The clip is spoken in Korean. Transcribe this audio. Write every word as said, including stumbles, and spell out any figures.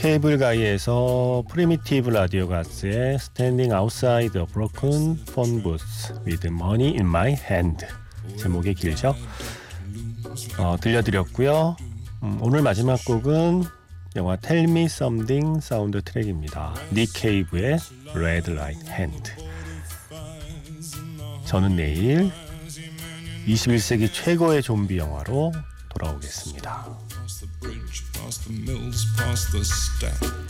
케이블 가이에서 프리미티브 라디오 가스의 Standing Outside a Broken Phone Booth with Money in My Hand. 제목이 길죠? 어, 들려드렸고요. 음, 오늘 마지막 곡은 영화 Tell Me Something 사운드 트랙입니다. 닉 케이브의 Red Light Hand. 저는 내일 이십일 세기 최고의 좀비 영화로 돌아오겠습니다. Past the bridge, past the mills, past the stack.